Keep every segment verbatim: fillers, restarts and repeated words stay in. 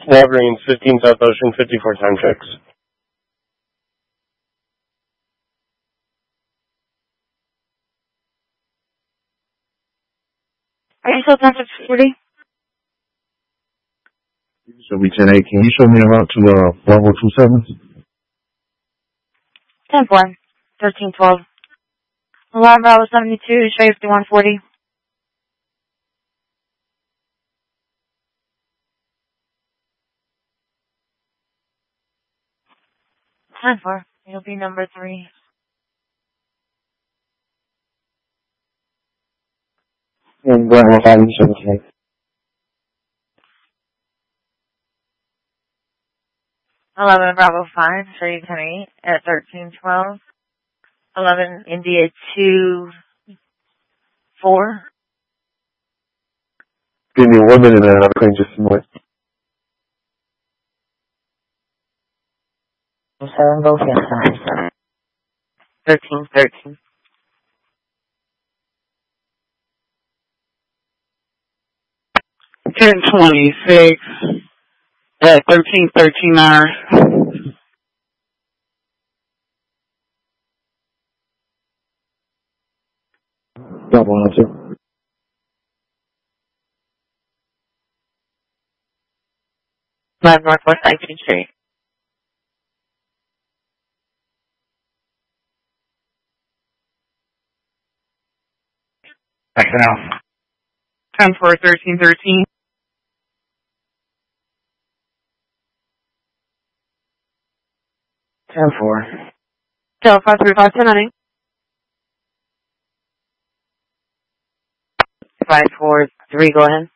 Walgreens, fifteen South Ocean, fifty-four time checks. Are you still ten six forty? So we ten eight. Can you show me the route to uh Bravo two seven? ten four, thirteen twelve. Alarm Bravo seventy-two, show you fifty-one forty. ten four, it'll be number three. And Bravo five seventeen. eleven Bravo five, show you ten eight at thirteen twelve. eleven India two four. Give me one minute and I'll clean just a minute. seven both yes, thirteen thirteen. ten twenty-six at thirteen thirteen hours. Double answer. five Northwest nineteen Street. Thanks now. ten four thirteen thirteen. ten four. Still five three five ten nine. five four three, go ahead.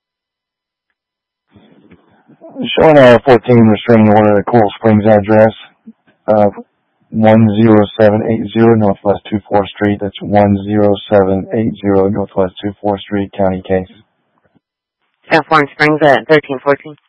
Showing our fourteen restraining order at Coral Springs address, uh, one zero seven eight zero Northwest twenty-fourth Street. That's one zero seven eight zero Northwest twenty-fourth Street, County Case. South Florence Springs at thirteen fourteen.